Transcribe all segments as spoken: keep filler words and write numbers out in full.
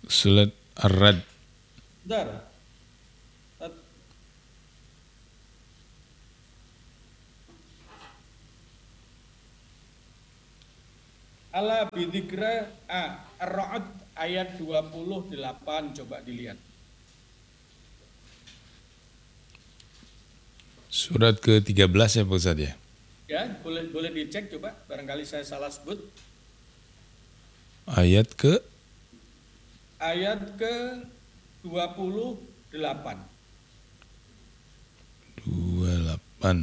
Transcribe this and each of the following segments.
Surat Ar-Rad. Bentar. Ala bidzikra ah, Ar-Ra'd ayat dua puluh delapan, coba dilihat. Surat ke tiga belas ya Pak Ustadz ya? Ya, boleh boleh dicek coba, barangkali saya salah sebut. Ayat ke Ayat ke dua puluh delapan. dua puluh delapan.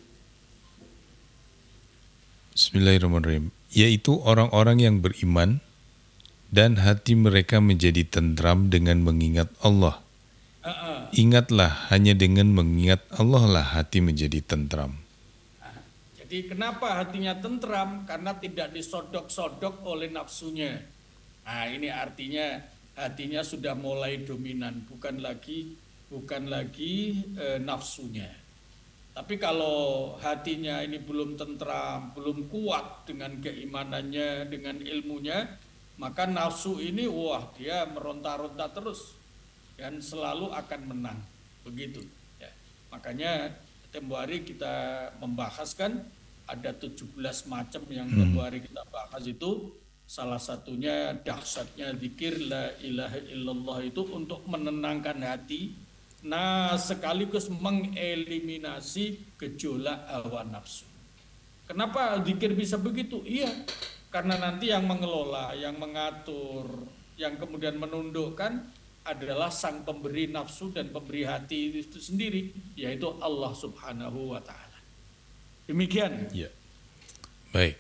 Bismillahirrahmanirrahim. Yaitu orang-orang yang beriman dan hati mereka menjadi tentram dengan mengingat Allah. Uh-uh. Ingatlah, hanya dengan mengingat Allah lah hati menjadi tentram. Nah, jadi kenapa hatinya tentram? Karena tidak disodok-sodok oleh nafsunya. Nah, ini artinya hatinya sudah mulai dominan, bukan lagi bukan lagi e, nafsunya. Tapi kalau hatinya ini belum tentram, belum kuat dengan keimanannya, dengan ilmunya, maka nafsu ini wah dia meronta-ronta terus dan selalu akan menang. Begitu ya. Makanya tempo hari kita membahas kan ada tujuh belas macam yang tempo hari kita bahas itu. Salah satunya dahsyatnya zikir la ilaha illallah itu untuk menenangkan hati, nah sekaligus mengeliminasi gejolak hawa nafsu. Kenapa zikir bisa begitu? Iya, karena nanti yang mengelola, yang mengatur, yang kemudian menundukkan adalah sang pemberi nafsu dan pemberi hati itu sendiri, yaitu Allah Subhanahu wa Ta'ala. Demikian. Ya. Baik.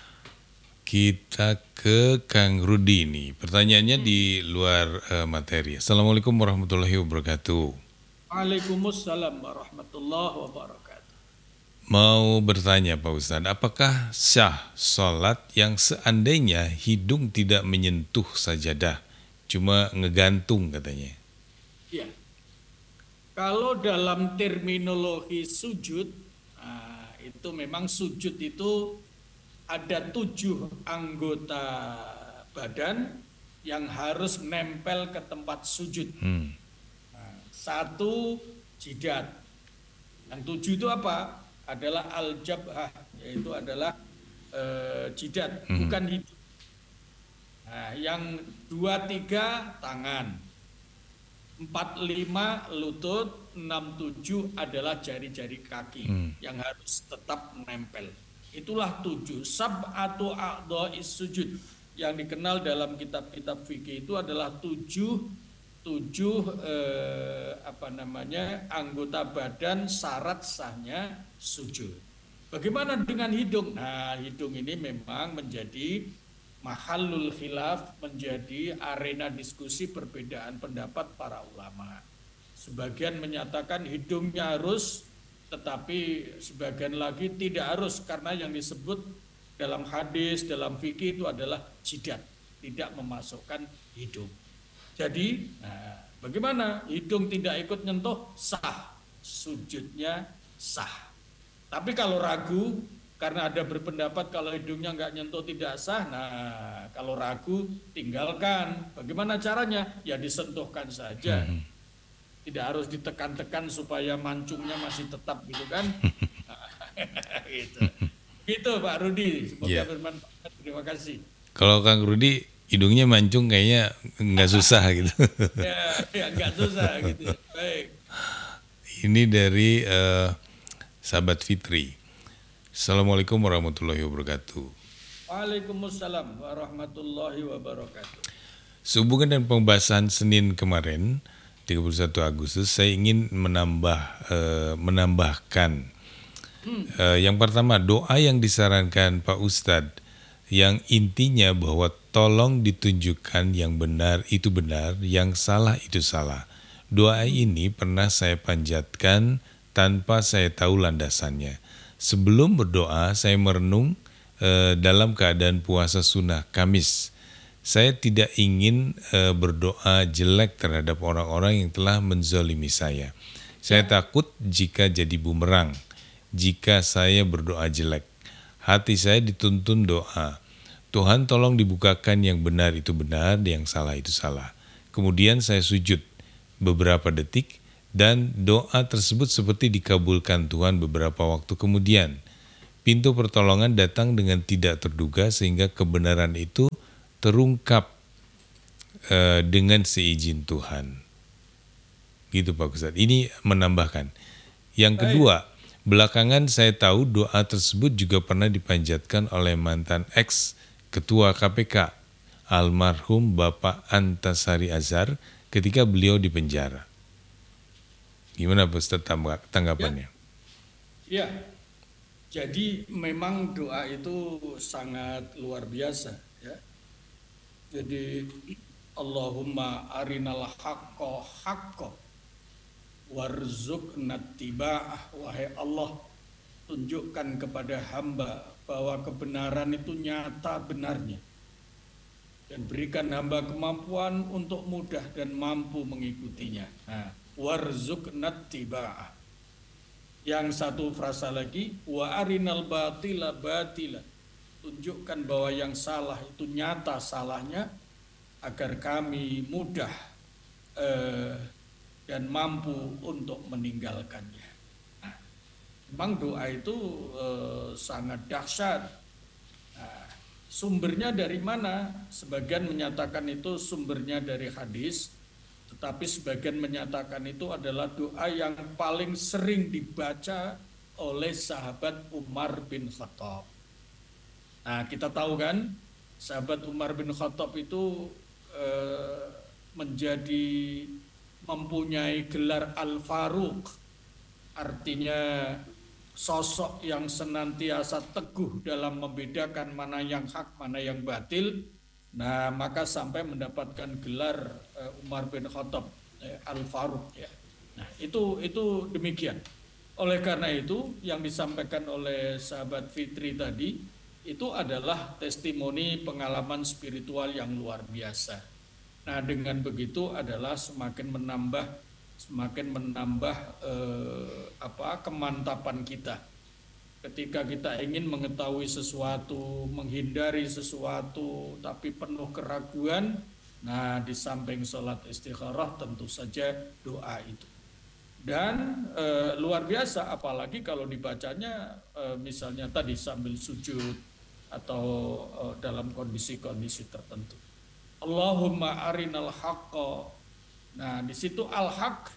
Kita ke Kang Rudi nih. Pertanyaannya hmm. di luar uh, materi. Assalamualaikum warahmatullahi wabarakatuh. Waalaikumsalam warahmatullahi wabarakatuh. Mau bertanya Pak Ustadz, apakah syah sholat yang seandainya hidung tidak menyentuh sajadah, cuma ngegantung katanya? Ya, kalau dalam terminologi sujud, nah, itu memang sujud itu ada tujuh anggota badan yang harus nempel ke tempat sujud. Hmm. Nah, satu jidat. Yang tujuh itu apa? Adalah al-jabhah, yaitu adalah eh, jidat, hmm. bukan hidung. Nah, yang dua tiga tangan, empat lima lutut, enam tujuh adalah jari-jari kaki hmm. yang harus tetap menempel. Itulah tujuh sab'atu a'dha'is sujud yang dikenal dalam kitab-kitab fikih itu adalah tujuh tujuh eh, apa namanya anggota badan syarat sahnya sujud. Bagaimana dengan hidung? Nah, hidung ini memang menjadi mahallul khilaf, menjadi arena diskusi perbedaan pendapat para ulama. Sebagian menyatakan hidungnya harus, tetapi sebagian lagi tidak harus, karena yang disebut dalam hadis, dalam fikih itu adalah jidat, tidak memasukkan hidung. Jadi, nah, bagaimana? Hidung tidak ikut nyentuh, sah, sujudnya sah. Tapi kalau ragu, karena ada berpendapat kalau hidungnya nggak nyentuh tidak sah, nah kalau ragu tinggalkan. Bagaimana caranya? Ya disentuhkan saja. Hmm. Tidak harus ditekan-tekan supaya mancungnya masih tetap gitu kan. Gitu. Gitu Pak Rudi, semoga yeah. bermanfaat. Terima kasih. Kalau Kang Rudi hidungnya mancung kayaknya nggak susah gitu. Ya, ya nggak susah gitu. Baik. Ini dari uh, sahabat Fitri. Assalamualaikum warahmatullahi wabarakatuh. Waalaikumsalam warahmatullahi wabarakatuh. Sehubungan dengan pembahasan Senin kemarin, tiga puluh satu Agustus, saya ingin menambah uh, menambahkan hmm. uh, yang pertama, doa yang disarankan Pak Ustadz yang intinya bahwa tolong ditunjukkan yang benar itu benar, yang salah itu salah. Doa ini pernah saya panjatkan tanpa saya tahu landasannya. Sebelum berdoa saya merenung uh, dalam keadaan puasa sunnah Kamis. Saya tidak ingin e, berdoa jelek terhadap orang-orang yang telah menzolimi saya. Saya takut jika jadi bumerang, jika saya berdoa jelek. Hati saya dituntun doa. Tuhan tolong dibukakan yang benar itu benar, yang salah itu salah. kemudian saya sujud beberapa detik, dan doa tersebut seperti dikabulkan Tuhan beberapa waktu kemudian. Pintu pertolongan datang dengan tidak terduga sehingga kebenaran itu terungkap uh, dengan seizin Tuhan. Gitu Pak Ustadz. Ini menambahkan. Yang kedua, belakangan saya tahu doa tersebut juga pernah dipanjatkan oleh mantan ex Ketua K P K, almarhum Bapak Antasari Azhar ketika beliau di penjara. Gimana Pak Ustadz tanggapannya? Ya. ya. Jadi memang doa itu sangat luar biasa ya. Jadi Allahumma arinal haqqo haqqo warzuqna tiba'ah. Wahai Allah, tunjukkan kepada hamba bahwa kebenaran itu nyata benarnya, dan berikan hamba kemampuan untuk mudah dan mampu mengikutinya. Nah, warzuqna tiba'ah. Yang satu frasa lagi, wa arinal batila batila. Tunjukkan bahwa yang salah itu nyata salahnya, agar kami mudah eh, dan mampu untuk meninggalkannya. Nah, memang doa itu eh, sangat dahsyat. Nah, sumbernya dari mana? Sebagian menyatakan itu sumbernya dari hadis, tetapi sebagian menyatakan itu adalah doa yang paling sering dibaca oleh sahabat Umar bin Khattab. Nah, kita tahu kan, sahabat Umar bin Khattab itu eh, menjadi mempunyai gelar Al-Faruq, artinya sosok yang senantiasa teguh dalam membedakan mana yang hak, mana yang batil. Nah, maka sampai mendapatkan gelar uh, Umar bin Khattab eh, Al-Faruq ya. Nah, itu itu demikian. Oleh karena itu, yang disampaikan oleh sahabat Fitri tadi itu adalah testimoni pengalaman spiritual yang luar biasa. Nah, dengan begitu adalah semakin menambah semakin menambah eh, apa kemantapan kita. Ketika kita ingin mengetahui sesuatu, menghindari sesuatu, tapi penuh keraguan, nah di samping sholat istikharah tentu saja doa itu. Dan e, luar biasa, apalagi kalau dibacanya e, misalnya tadi sambil sujud atau e, dalam kondisi-kondisi tertentu. Allahumma arinal haqqa. Nah di situ al-haq,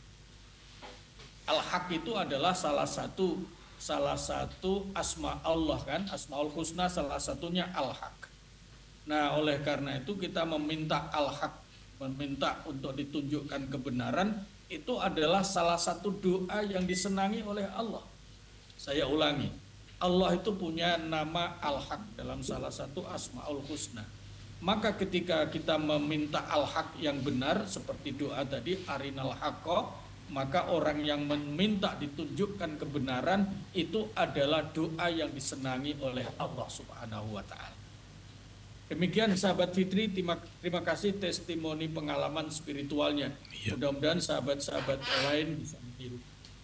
al-haq itu adalah salah satu salah satu asma Allah kan, asmaul husna salah satunya al-haq. Nah, oleh karena itu kita meminta al-haq, meminta untuk ditunjukkan kebenaran, itu adalah salah satu doa yang disenangi oleh Allah. Saya ulangi, Allah itu punya nama al-haq dalam salah satu asmaul husna. Maka ketika kita meminta al-haq yang benar seperti doa tadi arinal haqqo, maka orang yang meminta ditunjukkan kebenaran itu adalah doa yang disenangi oleh Allah Subhanahu wa taala. Demikian sahabat Fitri, terima, terima kasih testimoni pengalaman spiritualnya. Ya. Mudah-mudahan sahabat-sahabat lain bisa meniru.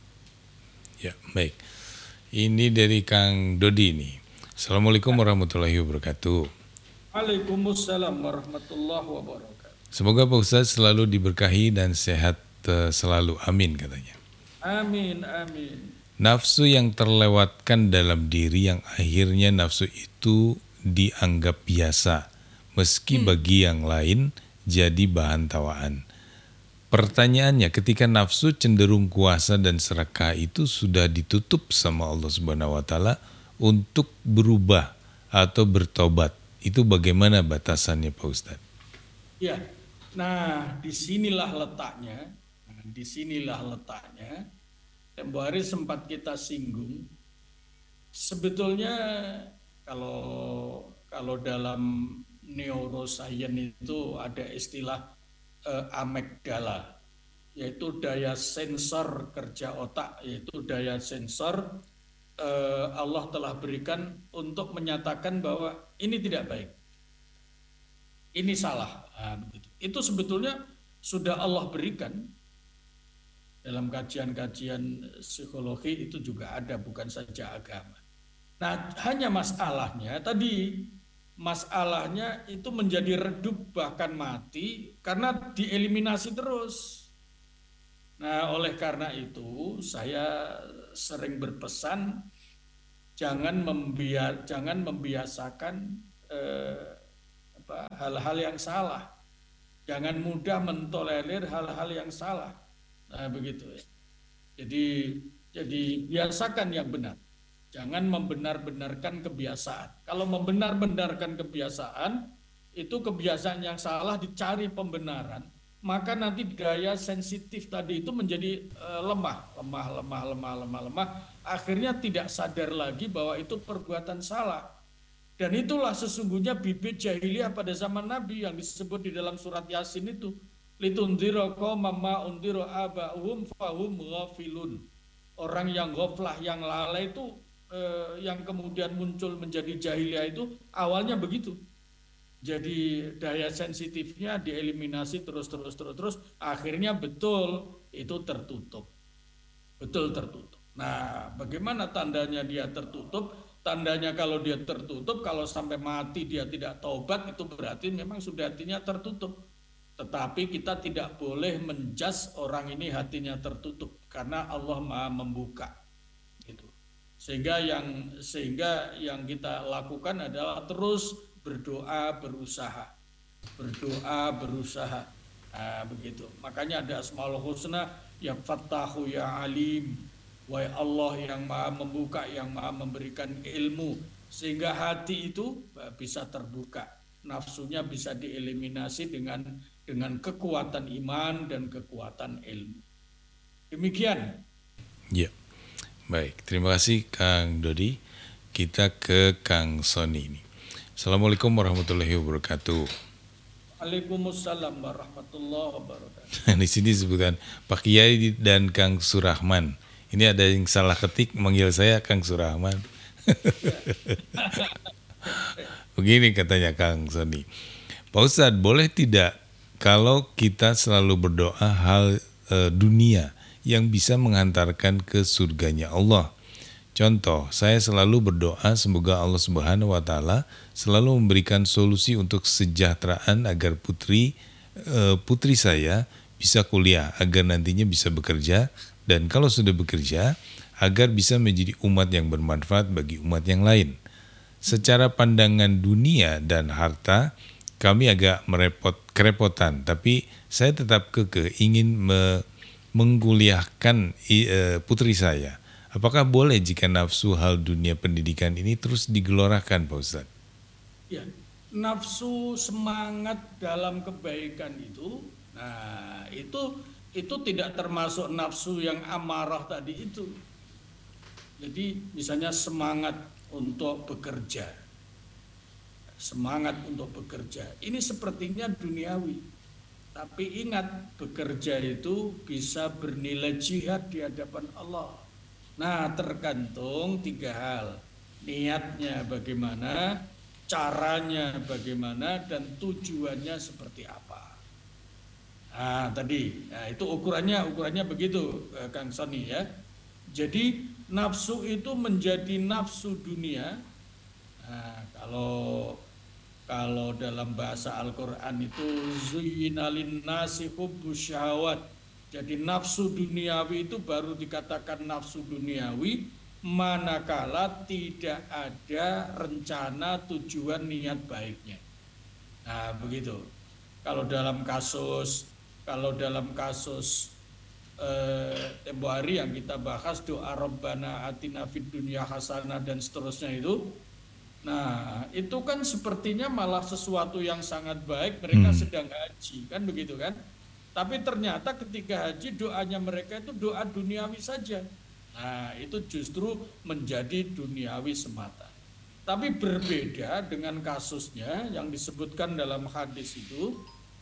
Ya, baik. Ini dari Kang Dodi nih. Assalamualaikum warahmatullahi wabarakatuh. Waalaikumsalam warahmatullahi wabarakatuh. Semoga Pak Ustadz selalu diberkahi dan sehat selalu, amin katanya. Amin, amin. Nafsu yang terlewatkan dalam diri yang akhirnya nafsu itu dianggap biasa, meski hmm. bagi yang lain jadi bahan tawaan. Pertanyaannya, ketika nafsu cenderung kuasa dan serakah itu sudah ditutup sama Allah Subhanahu wa taala untuk berubah atau bertobat, itu bagaimana batasannya Pak Ustadz? Ya, nah disinilah letaknya. Disinilah letaknya. Tempo hari sempat kita singgung. Sebetulnya kalau kalau dalam neuroscience itu ada istilah eh, amigdala, yaitu daya sensor kerja otak, yaitu daya sensor eh, Allah telah berikan untuk menyatakan bahwa ini tidak baik, ini salah. Nah, begitu. Itu sebetulnya sudah Allah berikan. Dalam kajian-kajian psikologi itu juga ada, bukan saja agama. Nah, hanya masalahnya tadi masalahnya itu menjadi redup bahkan mati karena dieliminasi terus. Nah, oleh karena itu saya sering berpesan jangan membia jangan membiasakan eh, apa, hal-hal yang salah. Jangan mudah mentolerir hal-hal yang salah. Nah, begitu ya. Jadi jadi biasakan yang benar. Jangan membenar-benarkan kebiasaan. Kalau membenar-benarkan kebiasaan, itu kebiasaan yang salah dicari pembenaran, maka nanti daya sensitif tadi itu menjadi eh, lemah, lemah, lemah, lemah, lemah, lemah. Akhirnya tidak sadar lagi bahwa itu perbuatan salah. Dan itulah sesungguhnya bibit jahiliyah pada zaman Nabi yang disebut di dalam surat Yasin itu. Litundhira qauman ma undhira aba'uhum fahum ghafilun. Orang yang ghaflah, yang lalai itu eh, yang kemudian muncul menjadi jahiliyah itu awalnya begitu. Jadi daya sensitifnya dieliminasi terus terus terus terus akhirnya betul itu tertutup. Betul tertutup. Nah, bagaimana tandanya dia tertutup? Tandanya kalau dia tertutup, kalau sampai mati dia tidak taubat, itu berarti memang sudah hatinya tertutup. Tetapi kita tidak boleh menjas orang ini hatinya tertutup karena Allah Maha membuka. Gitu. Sehingga yang sehingga yang kita lakukan adalah terus berdoa, berusaha. Berdoa, berusaha. Nah, begitu. Makanya ada Asmaul Husna, ya Fattahu, ya Alim, wahai Allah yang Maha membuka, yang Maha memberikan ilmu, sehingga hati itu bisa terbuka, nafsunya bisa dieliminasi dengan dengan kekuatan iman dan kekuatan ilmu. Demikian. Ya, baik. Terima kasih Kang Dodi. Kita ke Kang Soni ini. Assalamualaikum warahmatullahi wabarakatuh. Waalaikumsalam warahmatullahi wabarakatuh. Di sini disebutkan Pak Kiai dan Kang Surahman. Ini ada yang salah ketik manggil saya Kang Surahman. Begini katanya Kang Soni. Pak Ustadz, boleh tidak kalau kita selalu berdoa hal e, dunia yang bisa menghantarkan ke surganya Allah? Contoh, saya selalu berdoa semoga Allah Subhanahu wa taala selalu memberikan solusi untuk kesejahteraan agar putri e, putri saya bisa kuliah, agar nantinya bisa bekerja, dan kalau sudah bekerja agar bisa menjadi umat yang bermanfaat bagi umat yang lain. Secara pandangan dunia dan harta kami agak merepot kerepotan, tapi saya tetap kekeh ingin me, mengkuliahkan e, putri saya. Apakah boleh jika nafsu hal dunia pendidikan ini terus digelorakan, Pak Ustadz? Ya, nafsu semangat dalam kebaikan itu, nah itu itu tidak termasuk nafsu yang amarah tadi itu. Jadi misalnya semangat untuk bekerja, semangat untuk bekerja, ini sepertinya duniawi. Tapi ingat, bekerja itu bisa bernilai jihad di hadapan Allah. Nah, tergantung tiga hal. Niatnya bagaimana, caranya bagaimana, dan tujuannya seperti apa. Nah, tadi, nah, itu ukurannya ukurannya begitu, Kang Soni ya. Jadi nafsu itu menjadi nafsu dunia. Nah, kalau kalau dalam bahasa Al-Quran itu zuyyina linnasi hubbus syahawat. Jadi nafsu duniawi itu baru dikatakan nafsu duniawi manakala tidak ada rencana, tujuan, niat baiknya. Nah, begitu. Kalau dalam kasus kalau dalam kasus eh, tempo hari yang kita bahas doa Rabbana atina fid dunya hasanah dan seterusnya itu. Nah, itu kan sepertinya malah sesuatu yang sangat baik, mereka hmm. sedang haji, kan begitu kan? Tapi ternyata ketika haji doanya mereka itu doa duniawi saja. Nah, itu justru menjadi duniawi semata. Tapi berbeda dengan kasusnya yang disebutkan dalam hadis itu,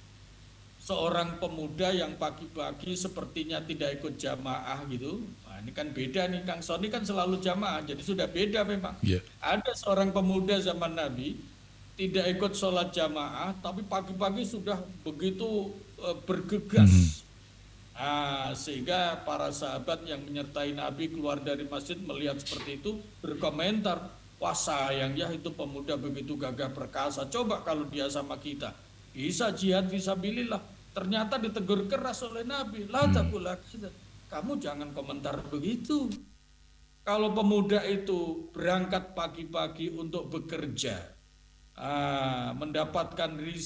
seorang pemuda yang pagi-pagi sepertinya tidak ikut jamaah gitu. Nah, ini kan beda nih, Kang Soni kan selalu jamaah, jadi sudah beda memang. Yeah. Ada seorang pemuda zaman Nabi tidak ikut sholat jamaah, tapi pagi-pagi sudah begitu uh, bergegas. Mm-hmm. Nah, sehingga para sahabat yang menyertai Nabi keluar dari masjid melihat seperti itu berkomentar, wah sayang ya itu pemuda begitu gagah perkasa. Coba kalau dia sama kita, bisa jihad fisabilillah. Ternyata ditegur keras oleh Nabi. La Hmm. taqul hakaza. Kamu jangan komentar begitu. Kalau pemuda itu berangkat pagi-pagi untuk bekerja, ah, mendapatkan